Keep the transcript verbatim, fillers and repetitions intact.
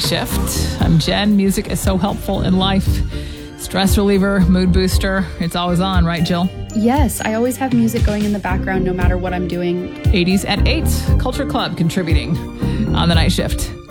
Shift. I'm Jen. Music is so helpful in life. Stress reliever, mood booster. It's always on, right, Jill? Yes, I always have music going in the background no matter what I'm doing. eighties at eight, Culture Club contributing on the Night Shift.